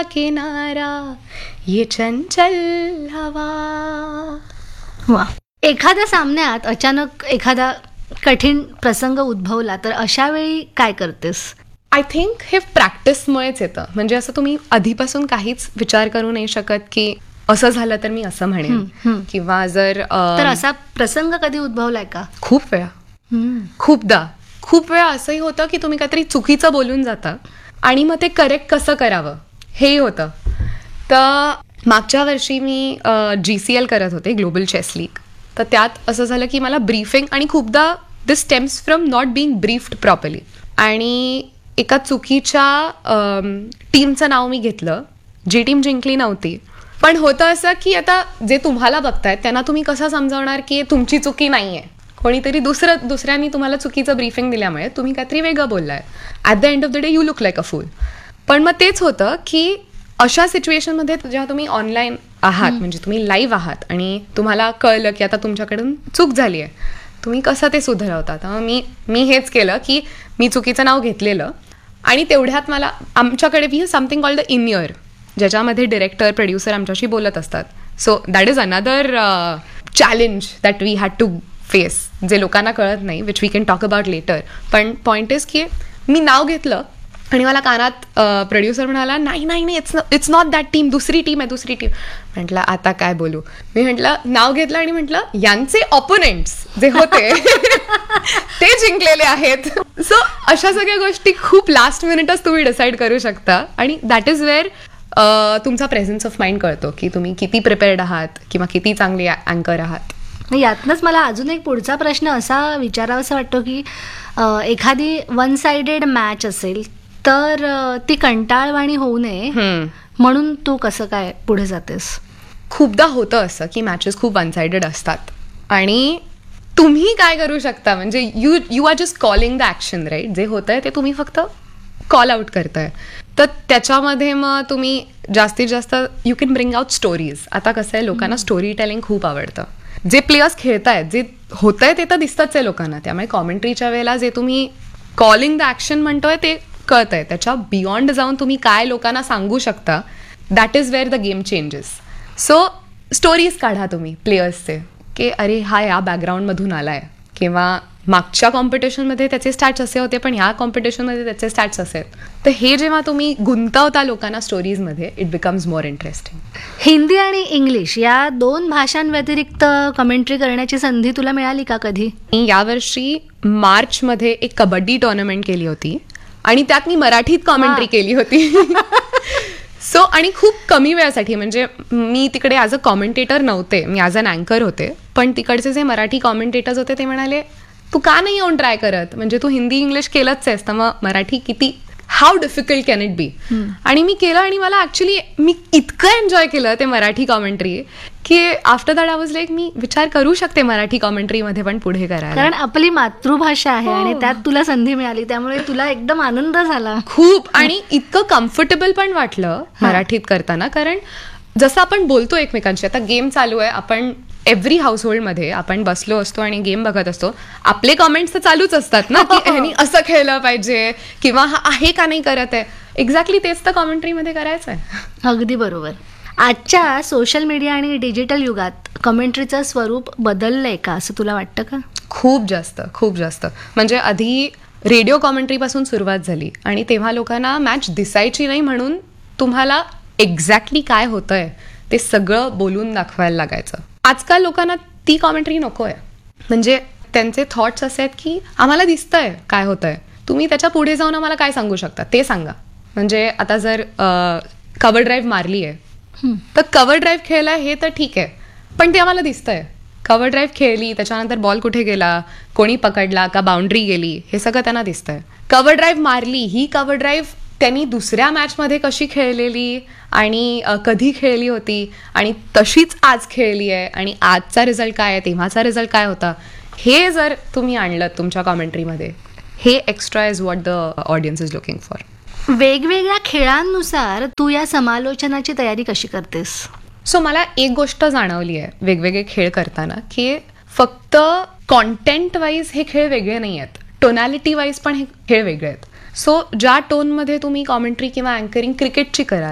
किनारा ये चंचल हवा. वा. एखाद्या सामन्यात अचानक एखादा कठीण प्रसंग उद्भवला तर अशा वेळी काय करतेस? आय थिंक हे प्रॅक्टिसमुळेच येतं. म्हणजे असं तुम्ही आधीपासून काहीच विचार करू नाही शकत की असं झालं तर मी असं म्हणेन किंवा जर तर असा प्रसंग कधी उद्भवलाय का? खूप वेळा, खूप वेळा असंही होतं की तुम्ही काहीतरी चुकीचं बोलून जाता आणि मग ते करेक्ट कसं करावं हेही होतं. तर मागच्या वर्षी मी GCL करत होते, ग्लोबल चेस लीग. तर त्यात असं झालं की मला ब्रीफिंग, आणि खूपदा दिस stems from not being briefed properly, आणि एका चुकीच्या टीमचं नाव मी घेतलं. जी टीम जिंकली नव्हती. पण होतं असं की आता जे तुम्हाला बघतायत त्यांना तुम्ही कसं समजावणार की तुमची चुकी नाहीये, कोणीतरी दुसऱ्यांनी तुम्हाला चुकीचं ब्रीफिंग दिल्यामुळे तुम्ही काहीतरी वेगळं बोललाय. At the end of the day you look like a फूल. पण मग तेच होतं की अशा सिच्युएशनमध्ये जेव्हा तुम्ही ऑनलाईन आहात, म्हणजे तुम्ही लाईव्ह आहात आणि तुम्हाला कळलं की आता तुमच्याकडून चूक झाली आहे, तुम्ही कसं ते सुधारवता. तर मी हेच केलं की मी चुकीचं नाव घेतलेलं, आणि तेवढ्यात मला आमच्याकडे we have something called the in year, ज्याच्यामध्ये डिरेक्टर प्रोड्युसर आमच्याशी बोलत असतात. So that is another challenge that we had to face, जे लोकांना कळत नाही, which we can talk about later. पण पॉईंट इज की मी नाव घेतलं आणि मला कानात प्रोड्युसर म्हणाला नाही इट्स नॉट दॅट टीम, दुसरी टीम आहे. म्हटलं आता काय बोलू. मी म्हटलं नाव घेतलं आणि म्हटलं यांचे ऑपोनेंट्स जे होते ते जिंकलेले आहेत. सो अशा सगळ्या गोष्टी खूप लास्ट मिनिटच तुम्ही डिसाईड करू शकता, आणि दॅट इज वेअर तुमचा प्रेझेन्स ऑफ माइंड कळतो की तुम्ही किती प्रिपेअर्ड आहात किंवा किती चांगले अँकर आहात. यातनंच मला अजून एक पुढचा प्रश्न असा विचारावासा वाटतो की एखादी वन साइडेड मॅच असेल तर ती कंटाळवाणी होऊ नये म्हणून तू कसं काय पुढे जातेस? खूपदा होतं असं की मॅचेस खूप वन साइडेड असतात, आणि तुम्ही काय करू शकता, म्हणजे you R just calling the action, right? जे होतंय ते तुम्ही फक्त कॉल आउट करताय. तर त्याच्यामध्ये मग तुम्ही जास्तीत जास्त you can bring out stories. आता कसं आहे, लोकांना स्टोरी टेलिंग खूप आवडतं. जे प्लेयर्स खेळतायत, जे होतंय ते तर दिसतंच आहे लोकांना. त्यामुळे कॉमेंट्रीच्या वेळेला जे तुम्ही कॉलिंग द ॲक्शन म्हणतोय ते कळतंय. त्याच्या बियॉन्ड जाऊन तुम्ही काय लोकांना सांगू शकता, that is where the game changes. So stories काढा तुम्ही प्लेयर्सचे, की अरे हा या बॅकग्राऊंडमधून आलाय, किंवा मागच्या कॉम्पिटिशनमध्ये त्याचे स्टॅट्स असे होते पण ह्या कॉम्पिटिशनमध्ये त्याचे स्टॅट्स असे आहेत. तर हे जेव्हा तुम्ही गुंतवता लोकांना स्टोरीजमध्ये, it becomes more interesting. Hindi आणि इंग्लिश या दोन भाषांव्यतिरिक्त कमेंट्री करण्याची संधी तुला मिळाली का कधी? मी यावर्षी मार्चमध्ये एक कबड्डी टुर्नामेंट केली होती, आणि त्यात मी मराठीत कॉमेंट्री केली होती. सो आणि खूप कमी वेळासाठी, म्हणजे मी तिकडे ॲज अ कॉमेंटेटर नव्हते, मी ॲज अन अँकर होते. पण तिकडचे जे मराठी कॉमेंटेटर्स होते ते म्हणाले तू का नाही येऊन ट्राय करत, म्हणजे तू हिंदी इंग्लिश केलंच आहेस तर मग मराठी किती, how difficult can it be. आणि मी केलं, आणि मला ॲक्च्युली मी इतकं एन्जॉय केलं ते मराठी कॉमेंट्री की after that I was like मी विचार करू शकते मराठी कॉमेंट्रीमध्ये पण पुढे करायला. कारण आपली मातृभाषा आहे आणि त्यात तुला संधी मिळाली, त्यामुळे तुला एकदम आनंद झाला खूप. आणि इतकं कम्फर्टेबल पण वाटलं मराठीत करताना, कारण जसं आपण बोलतो एकमेकांशी. आता गेम चालू आहे, आपण एव्हरी हाऊसहोल्डमध्ये आपण बसलो असतो आणि गेम बघत असतो, आपले कॉमेंट्स तर चालूच असतात ना की ह्यानी असं खेळलं पाहिजे किंवा हा आहे का नाही करत आहे. एक्झॅक्टली तेच तर कॉमेंट्रीमध्ये करायचं आहे. अगदी बरोबर. आजच्या सोशल मीडिया आणि डिजिटल युगात कमेंट्रीचं स्वरूप बदललंय का असं तुला वाटतं का? खूप जास्त. म्हणजे आधी रेडिओ कॉमेंट्रीपासून सुरुवात झाली, आणि तेव्हा लोकांना मॅच दिसायची नाही म्हणून तुम्हाला एक्झॅक्टली काय होतंय ते सगळं बोलून दाखवायला लागायचं. आजकाल लोकांना ती कॉमेंट्री नको आहे. म्हणजे त्यांचे थॉट्स असे आहेत की आम्हाला दिसतंय काय होतंय, तुम्ही त्याच्या पुढे जाऊन आम्हाला काय सांगू शकता ते सांगा. म्हणजे आता जर कव्हर ड्राईव्ह मारली आहे तर कव्हर ड्राईव्ह खेळलाय हे तर ठीक आहे, पण ते आम्हाला दिसतंय. कव्हर ड्राईव्ह खेळली, त्याच्यानंतर बॉल कुठे गेला, कोणी पकडला का, बाउंड्री गेली, हे सगळं त्यांना दिसतंय. कव्हर ड्राईव्ह मारली, ही कव्हर ड्राईव्ह त्यांनी दुसऱ्या मॅचमध्ये कशी खेळलेली आणि कधी खेळली होती, आणि तशीच आज खेळली आहे, आणि आजचा रिझल्ट काय आहे, तेव्हाचा रिझल्ट काय होता, हे जर तुम्ही आणलं तुमच्या कॉमेंट्रीमध्ये, हे extra is what the audience is looking for. वेगवेगळ्या खेळांनुसार तू या समालोचनाची तयारी कशी करतेस? सो मला एक गोष्ट जाणवली आहे वेगवेगळे खेळ करताना, की फक्त कॉन्टेंट वाईज हे खेळ वेगळे नाही आहेत, टोनॅलिटी वाईज पण हे खेळ वेगळे आहेत. सो ज्या टोनमध्ये तुम्ही कॉमेंट्री किंवा अँकरिंग क्रिकेटची कराल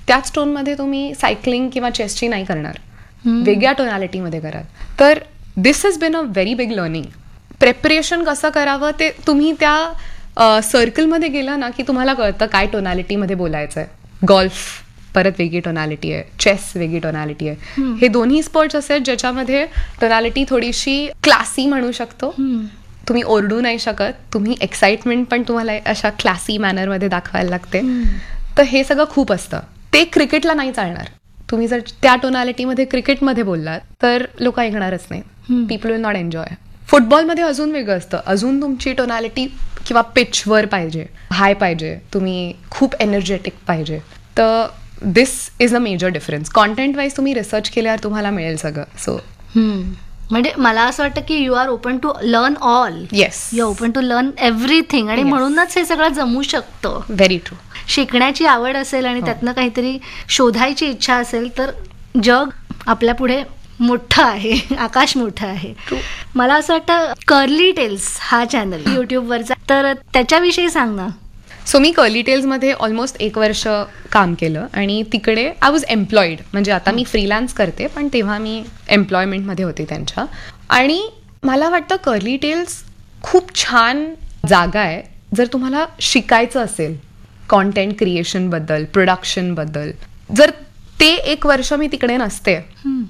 त्याच टोनमध्ये तुम्ही सायकलिंग किंवा चेसची नाही करणार, वेगळ्या टोनॅलिटीमध्ये कराल. तर दिस has been a very big learning. Preparation कसं करावं ते तुम्ही त्या सर्कलमध्ये गेलं ना की तुम्हाला कळतं काय टोनॅलिटीमध्ये बोलायचं आहे. गॉल्फ परत वेगळी टोनॅलिटी आहे, चेस वेगळी टोनॅलिटी आहे. हे दोन्ही स्पोर्ट्स असे आहेत ज्याच्यामध्ये टोनॅलिटी थोडीशी क्लासी म्हणू शकतो. तुम्ही ओरडू नाही शकत, तुम्ही एक्साइटमेंट पण तुम्हाला अशा क्लासी मॅनरमध्ये दाखवायला लागते. तर हे सगळं खूप असतं. ते क्रिकेटला नाही चालणार. तुम्ही जर त्या टोनॅलिटीमध्ये क्रिकेटमध्ये बोललात तर लोक ऐकणारच नाही. People will not enjoy. फुटबॉलमध्ये अजून वेगळं असतं. अजून तुमची टोनॅलिटी किंवा पिचवर पाहिजे, हाय पाहिजे, तुम्ही खूप एनर्जेटिक पाहिजे. तर दिस is a major difference. Content wise तुम्ही रिसर्च केल्यावर तुम्हाला मिळेल सगळं. सो म्हणजे मला असं वाटतं की you R open to learn all. Yes, you open to learn everything. आणि म्हणूनच हे सगळं जमू शकतं. Very true. शिकण्याची आवड असेल आणि त्यातनं काहीतरी शोधायची इच्छा असेल तर जग आपल्या पुढे मोठं आहे, आकाश मोठं आहे. मला असं वाटतं कर्ली टेल्स हा चॅनल युट्यूबवरचा, तर त्याच्याविषयी सांग ना. सो मी कर्ली टेल्समध्ये ऑलमोस्ट 1 वर्ष काम केलं आणि तिकडे आय वॉज एम्प्लॉईड. म्हणजे आता मी फ्रीलान्स करते पण तेव्हा मी एम्प्लॉयमेंटमध्ये होते त्यांच्या. आणि मला वाटतं कर्ली टेल्स खूप छान जागा आहे जर तुम्हाला शिकायचं असेल कॉन्टेंट क्रिएशनबद्दल, प्रोडक्शनबद्दल. जर ते 1 वर्ष मी तिकडे नसते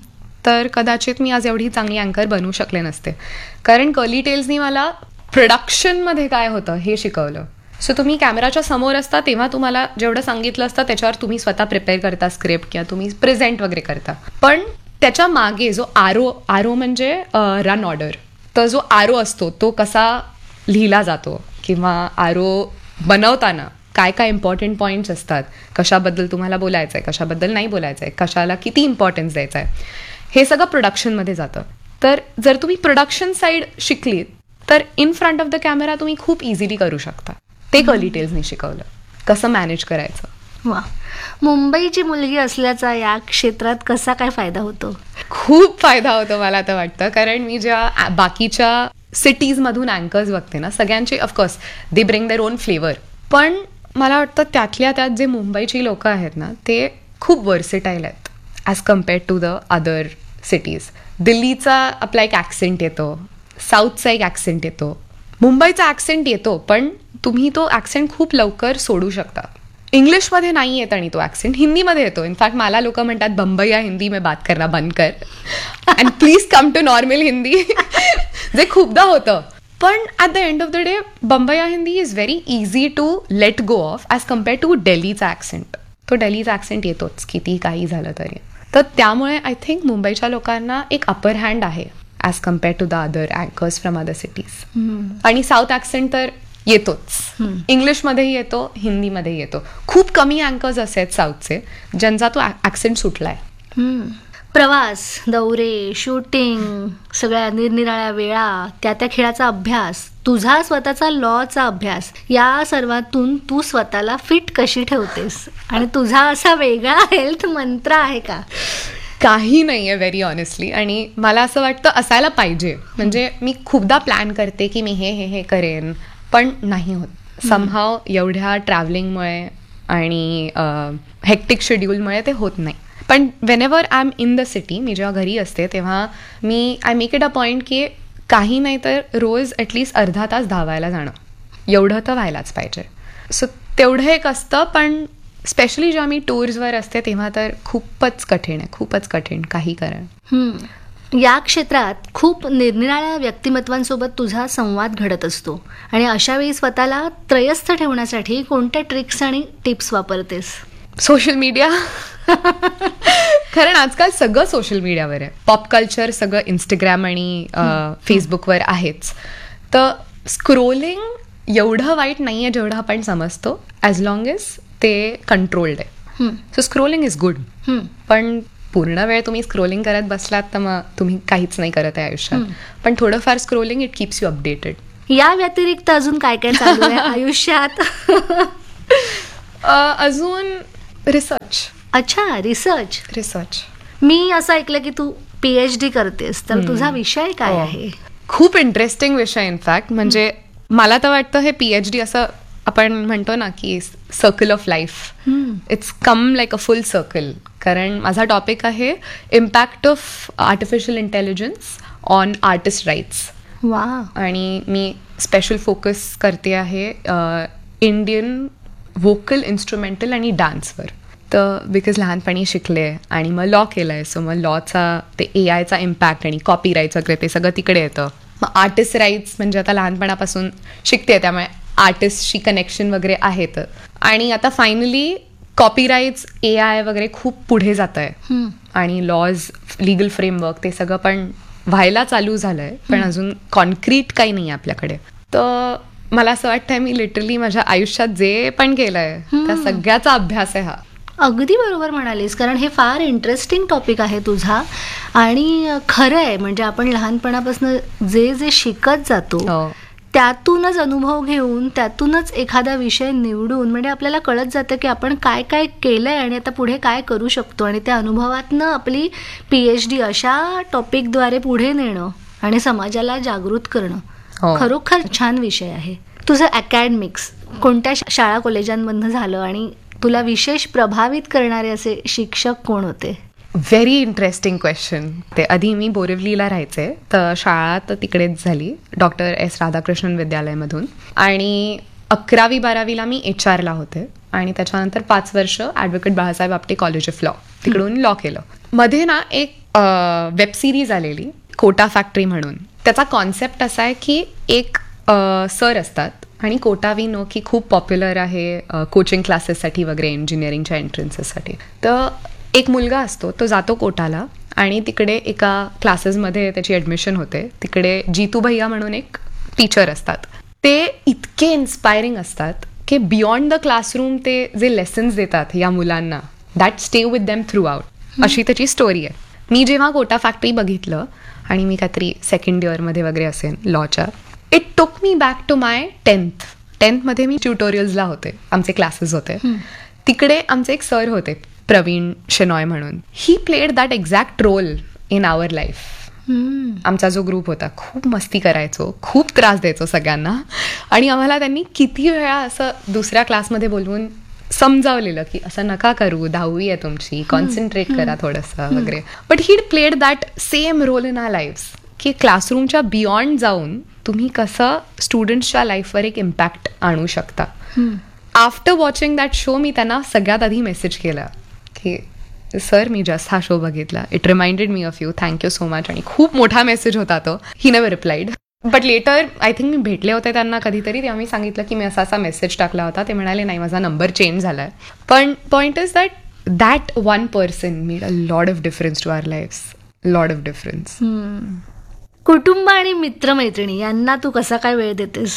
तर कदाचित मी आज एवढी चांगली अँकर बनवू शकले नसते. कारण कर्ली टेल्सनी मला प्रोडक्शनमध्ये काय होतं हे शिकवलं. सो तुम्ही कॅमेराच्या समोर असता तेव्हा तुम्हाला जेवढं सांगितलं असतं त्याच्यावर तुम्ही स्वतः प्रिपेअर करता स्क्रिप्ट किंवा तुम्ही प्रेझेंट वगैरे करता. पण त्याच्या मागे जो आरो म्हणजे रन ऑर्डर, तर जो आरो असतो तो कसा लिहिला जातो किंवा आरो बनवताना काय काय इम्पॉर्टंट पॉईंट्स असतात, कशाबद्दल तुम्हाला बोलायचं आहे, कशाबद्दल नाही बोलायचं आहे, कशाला किती इम्पॉर्टन्स द्यायचं आहे, हे सगळं प्रोडक्शनमध्ये जातं. तर जर तुम्ही प्रोडक्शन साईड शिकलीत तर in front of the camera तुम्ही खूप इझिली करू शकता. ते कर्ली टेल्सनी शिकवलं कसं मॅनेज करायचं. वा. मुंबईची मुलगी असल्याचा या क्षेत्रात कसा काय फायदा होतो? खूप फायदा होतो मला तर वाटतं. कारण मी ज्या बाकीच्या सिटीजमधून अँकर्स बघते ना, सगळ्यांचे of course they bring their own flavour. पण मला वाटतं त्यातल्या त्यात जे मुंबईची लोक आहेत ना ते खूप वर्सेटाईल आहेत as compared to the other cities. दिल्लीचा आपला एक ॲक्सेंट येतो, साऊथचा एक ॲक्सेंट येतो, मुंबईचा ॲक्सेंट येतो, पण तुम्ही तो ॲक्सेंट खूप लवकर सोडू शकता. इंग्लिशमध्ये नाही येत आणि तो ॲक्सेंट हिंदीमध्ये येतो. इनफॅक्ट मला लोक म्हणतात बंबईया हिंदी में बात करना बंद कर and please come to normal Hindi, जे खूपदा होतं. पण at the end of the day Bambaiya Hindi is very easy to let go of as compared to डेलीचा accent. तो डेलीचा ॲक्सेंट येतोच किती काही झालं तरी. तर त्यामुळे आय थिंक मुंबईच्या लोकांना एक अपर हँड आहे as compared to the other anchors from other cities. आणि साऊथ ॲक्सेंट तर येतोच, इंग्लिशमध्येही येतो, हिंदीमध्येही येतो. खूप कमी अँकर्स असे आहेत साऊथचे ज्यांचा तो ॲक्सेंट सुटलाय. प्रवास, दौरे, शूटिंग, सगळ्या निरनिराळ्या वेळा, त्या खेळाचा अभ्यास, तुझा स्वतःचा लॉचा अभ्यास, या सर्वातून तू स्वतःला फिट कशी ठेवतेस? आणि तुझा असा वेगळा हेल्थ मंत्र आहे का? काही नाही आहे व्हेरी ऑनेस्टली. आणि मला असं वाटतं असायला पाहिजे. म्हणजे मी खूपदा प्लॅन करते की मी हे करेन, पण नाही होत. समहाव एवढ्या ट्रॅव्हलिंगमुळे आणि हेक्टिक शेड्यूलमुळे ते होत नाही. पण whenever I am in the city, मी जेव्हा घरी असते तेव्हा I make it a point की काही नाही तर रोज ॲटलिस्ट अर्धा तास धावायला जाणं, एवढं तर व्हायलाच पाहिजे. सो तेवढं एक असतं. पण स्पेशली जेव्हा मी टूर्सवर असते तेव्हा तर खूपच कठीण आहे, खूपच कठीण काही कारण. या क्षेत्रात खूप निरनिराळ्या व्यक्तिमत्वांसोबत तुझा संवाद घडत असतो आणि अशा वेळी स्वतःला त्रयस्थ ठेवण्यासाठी कोणत्या ट्रिक्स आणि टिप्स वापरतेस? Social media. कारण आजकाल सगळं सोशल मीडियावर आहे. पॉप कल्चर सगळं इंस्टाग्राम आणि फेसबुकवर आहेच. तर स्क्रोलिंग एवढं वाईट नाही आहे जेवढं आपण समजतो, ॲज लॉंग एज ते कंट्रोल्ड आहे. So scrolling is good. पण पूर्ण वेळ तुम्ही स्क्रोलिंग करत बसलात तर मग तुम्ही काहीच नाही करत आहे आयुष्यात. पण थोडंफार scrolling it keeps you updated. या व्यतिरिक्त अजून काय काय चालू आहे आयुष्यात? अजून रिसर्च. अच्छा, रिसर्च. मी असं ऐकलं की तू PhD करतेस, तर तुझा विषय काय आहे? खूप इंटरेस्टिंग विषय इनफॅक्ट. म्हणजे मला तर वाटतं हे PhD असं आपण म्हणतो ना की circle of life, it's come like a full circle. कारण माझा टॉपिक आहे impact of artificial intelligence on artist rights. वा. आणि मी स्पेशल फोकस करते आहे इंडियन व्होकल, इन्स्ट्रुमेंटल आणि डान्सवर. तर बिकॉज लहानपणी शिकले आणि मग लॉ केलं आहे, सो मग लॉचा ते AI चा इम्पॅक्ट आणि कॉपीराईट्स वगैरे ते सगळं तिकडे येतं. मग आर्टिस्ट राईट्स म्हणजे आता लहानपणापासून शिकते, त्यामुळे आर्टिस्टशी कनेक्शन वगैरे आहेत. आणि आता फायनली कॉपीराईट्स, AI वगैरे खूप पुढे जात आहे आणि लॉज, लिगल फ्रेमवर्क ते सगळं पण व्हायला चालू झालंय, पण अजून कॉन्क्रीट काही नाही आपल्याकडे. तर मला असं वाटतंय मी लिटरली माझ्या आयुष्यात जे पण केलंय त्या सगळ्याचा अभ्यास आहे हा. अगदी बरोबर म्हणालीस, कारण हे फार इंटरेस्टिंग टॉपिक आहे तुझा. आणि खरं आहे, म्हणजे आपण लहानपणापासून जे जे शिकत जातो त्यातूनच अनुभव घेऊन त्यातूनच एखादा विषय निवडून म्हणजे आपल्याला कळत जातं की आपण काय काय केलंय आणि आता पुढे काय करू शकतो. आणि त्या अनुभवातनं आपली PhD अशा टॉपिकद्वारे पुढे नेणं आणि समाजाला जागृत करणं खरोखर छान विषय आहे. तुझं अकॅडमिक्स कोणत्या शाळा कॉलेजांमधनं झालं आणि तुला विशेष प्रभावित करणारे असे शिक्षक कोण होते? Very interesting question. ते आधी मी बोरिवलीला राहायचे, तर शाळा तर तिकडेच झाली डॉक्टर S राधाकृष्णन विद्यालयमधून. आणि 11वी-12वीला मी HR होते आणि त्याच्यानंतर 5 वर्ष advocate Balasaheb Apte college of law, तिकडून लॉ केलं. मध्ये ना एक वेब सिरीज आलेली कोटा फॅक्टरी म्हणून. त्याचा कॉन्सेप्ट असा आहे की एक सर असतात आणि कोटा वी नो की खूप पॉप्युलर आहे कोचिंग क्लासेससाठी वगैरे, इंजिनिअरिंगच्या एंट्रन्सेससाठी. तर एक मुलगा असतो, तो जातो कोटाला आणि तिकडे एका क्लासेसमध्ये त्याची ॲडमिशन होते. तिकडे जीतू भैया म्हणून एक टीचर असतात. ते इतके इन्स्पायरिंग असतात की बियॉन्ड द क्लासरूम ते जे लेसन्स देतात या मुलांना, that stay with them through out, अशी त्याची स्टोरी आहे. मी जेव्हा कोटा फॅक्टरी बघितलं आणि मी काहीतरी 2nd इयरमध्ये वगैरे असेल लॉच्या, it took me back to my 10th मध्ये मी ट्युटोरियल्सला होते, आमचे क्लासेस होते. तिकडे आमचे एक सर होते प्रवीण शेनॉय म्हणून. He played that exact role in our life. आमचा जो ग्रुप होता खूप मस्ती करायचो, खूप त्रास द्यायचो सगळ्यांना. आणि आम्हाला त्यांनी किती वेळा असं दुसऱ्या क्लासमध्ये बोलवून समजावलेलं की असं नका करू, 10वी आहे तुमची, कॉन्सन्ट्रेट करा थोडंसं वगैरे. But he played that same role in our lives की क्लासरूमच्या बियॉन्ड जाऊन तुम्ही कसं स्टुडंट्सच्या लाईफवर एक इम्पॅक्ट आणू शकता. आफ्टर वॉचिंग दॅट शो मी त्यांना सगळ्यात आधी मेसेज केला की सर मी जस्ट हा शो बघितला, it reminded me of you, thank you so much. आणि खूप मोठा मेसेज होता तो. ही never replied. But later I think मी भेटले होते त्यांना कधीतरी, तेव्हा मी सांगितलं की मी असा असा मेसेज टाकला होता. ते म्हणाले नाही, माझा नंबर चेंज झाला आहे. पण point is that one person made a lot of difference to our lives, lot of difference. कुटुंब आणि मित्रमैत्रिणी यांना तू कसा काय वेळ देतेस?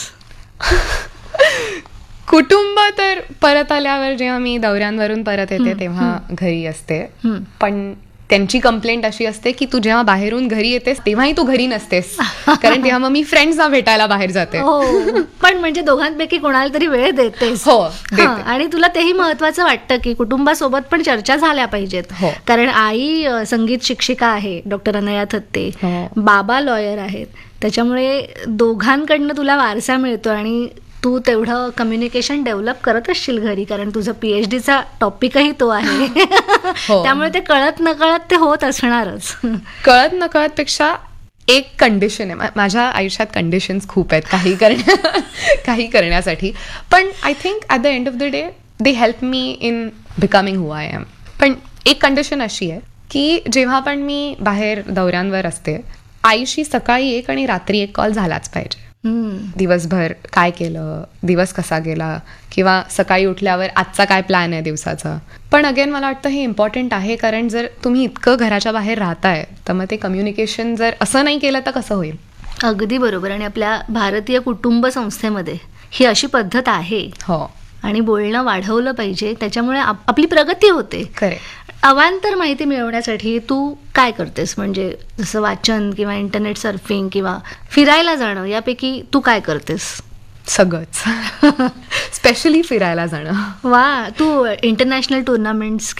कुटुंब तर परत आल्यावर जेव्हा मी दौऱ्यांवरून परत येते तेव्हा घरी असते. पण त्यांची कंप्लेंट अशी असते की तू जेव्हा बाहेरून घरी येतेस तेव्हाही तू घरी नसतेस, कारण तेव्हा मग मी फ्रेंड्सना भेटायला बाहेर जाते. पण म्हणजे दोघांपैकी कोणाला तरी वेळ देतेस. हो. आणि तुला तेही महत्वाचं वाटतं की कुटुंबासोबत पण चर्चा झाल्या पाहिजेत. कारण आई संगीत शिक्षिका आहे डॉक्टर अनया थत्ते, बाबा लॉयर आहेत, त्याच्यामुळे दोघांकडनं तुला वारसा मिळतो आणि तू तेवढं कम्युनिकेशन डेव्हलप करत असशील घरी, कारण तुझं PhDचा टॉपिकही तो आहे. त्यामुळे ते कळत नकळत ते होत असणारच. कळत नकळत पेक्षा एक कंडिशन आहे माझ्या आयुष्यात. कंडिशन्स खूप आहेत काही करण्यासाठी, पण I think at the end of the day they help me in becoming who I am. पण एक कंडिशन अशी आहे की जेव्हा पण मी बाहेर दौऱ्यांवर असते, आईशी सकाळी एक आणि रात्री एक कॉल झालाच पाहिजे. दिवसभर काय केलं, दिवस कसा गेला, किंवा सकाळी उठल्यावर आजचा काय प्लॅन आहे दिवसाचा. पण अगेन मला वाटतं हे इम्पॉर्टंट आहे, कारण जर तुम्ही इतकं घराच्या बाहेर राहताय तर मग ते कम्युनिकेशन जर असं नाही केलं तर कसं होईल? अगदी बरोबर. आणि आपल्या भारतीय कुटुंब संस्थेमध्ये ही अशी पद्धत आहे. हो. आणि बोलणं वाढवलं पाहिजे, त्याच्यामुळे आपली प्रगती होते. खरे. अवांतर माहिती मिळवण्यासाठी तू काय करतेस? म्हणजे जसं वाचन किंवा इंटरनेट सर्फिंग किंवा फिरायला जाणं, यापैकी तू काय करतेस? सगळंच. स्पेशली फिरायला जाणं. वा. तू इंटरनॅशनल टुर्नामेंट्स